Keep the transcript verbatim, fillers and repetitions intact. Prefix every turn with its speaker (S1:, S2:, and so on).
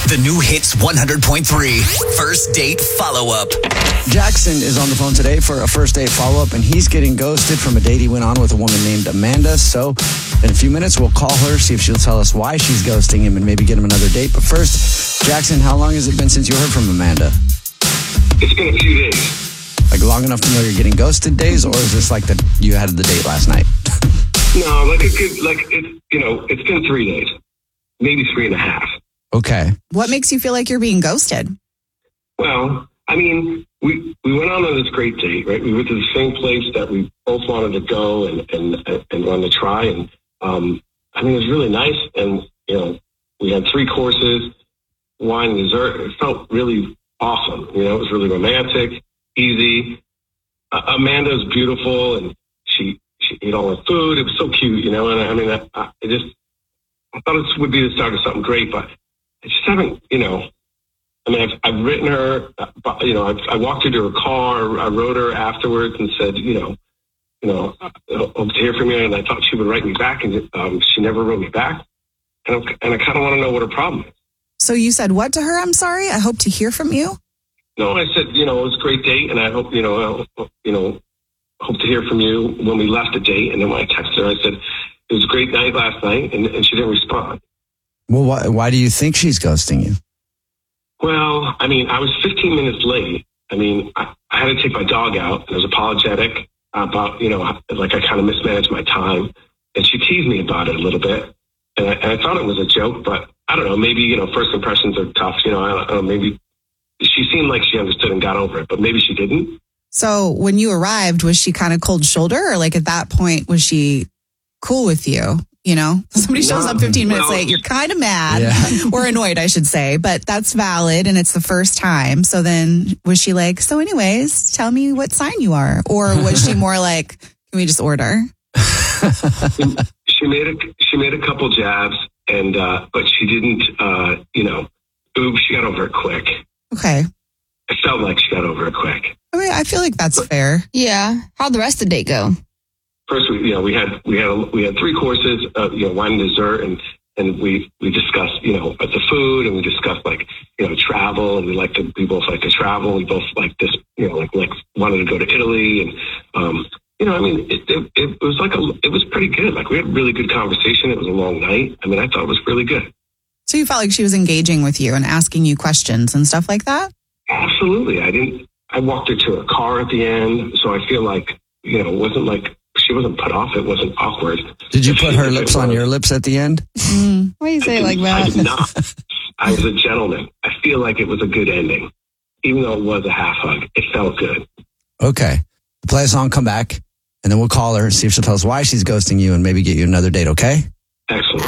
S1: The new Hits one hundred point three First Date Follow-Up.
S2: Jackson is on the phone today for a first date follow-up, and he's getting ghosted from a date he went on with a woman named Amanda. So in a few minutes, we'll call her, see if she'll tell us why she's ghosting him and maybe get him another date. But first, Jackson, how long has it been since you heard from Amanda?
S3: It's been a few days.
S2: Like long enough to know you're getting ghosted days, or is this like that you had the date last night?
S3: No, like a good, like it's, you know, it's been three days, maybe three and a half.
S2: Okay.
S4: What makes you feel like you're being ghosted?
S3: Well, I mean, we we went on this great date, right? We went to the same place that we both wanted to go and and and wanted to try, and um, I mean, it was really nice. And you know, we had three courses, wine, and dessert. It felt really awesome. You know, it was really romantic, easy. Uh, Amanda was beautiful, and she she ate all her food. It was so cute, you know. And I mean, I, I just I thought this would be the start of something great, but I just haven't, you know. I mean, I've, I've written her, you know, I've, I walked her to her car. I wrote her afterwards and said, you know, you know, I hope to hear from you. And I thought she would write me back, and um, she never wrote me back. And, I'm, and I kind of want to know what her problem is.
S4: So you said what to her? I'm sorry. I hope to hear from you.
S3: No, I said, you know, it was a great date, and I hope, you know, I, you know, hope to hear from you when we left the date. And then when I texted her, I said, it was a great night last night, and, and she didn't respond.
S2: Well, why, why do you think she's ghosting you?
S3: Well, I mean, I was fifteen minutes late. I mean, I, I had to take my dog out, and I was apologetic about, you know, like I kind of mismanaged my time. And she teased me about it a little bit. And I, and I thought it was a joke, but I don't know, maybe, you know, first impressions are tough. You know, I don't, I don't know, maybe she seemed like she understood and got over it, but maybe she didn't.
S4: So when you arrived, was she kind of cold shoulder, or like at that point, was she cool with you? You know, somebody shows
S3: No,
S4: up fifteen minutes
S3: well,
S4: late, you're kind of mad
S2: Yeah.
S4: or annoyed, I should say, but that's valid. And it's the first time. So then was she like, so anyways, tell me what sign you are? Or was she more like, can we just order?
S3: She made a, she made a couple jabs, and, uh, but she didn't, uh, you know, ooh, she got over it quick.
S4: Okay.
S3: It felt like she got over it quick.
S4: I mean, I feel like that's fair.
S5: Yeah. How'd the rest of the date go?
S3: First, we, you know, we had we had we had three courses, uh, you know, wine and dessert, and and we we discussed, you know, the food, and we discussed like, you know, travel, and we like to we both like to travel. We both like this, you know, like like wanted to go to Italy, and um, you know, I mean, it, it it was like a it was pretty good. Like we had a really good conversation. It was a long night. I mean, I thought it was really good.
S4: So you felt like she was engaging with you and asking you questions and stuff like that?
S3: Absolutely. I didn't. I walked her to her car at the end, so I feel like, you know, it wasn't like. She wasn't put off. It wasn't awkward.
S2: Did you
S3: If
S2: put
S3: she-
S2: her
S3: if it
S2: lips on
S3: was-
S2: your lips at the end?
S4: Mm.
S5: Why do you say it like
S3: I did
S5: that?
S3: not. I was a gentleman. I feel like it was a good ending. Even though it was a half hug, it felt good.
S2: Okay. Play a song, come back, and then we'll call her, see if she'll tell us why she's ghosting you and maybe get you another date, okay?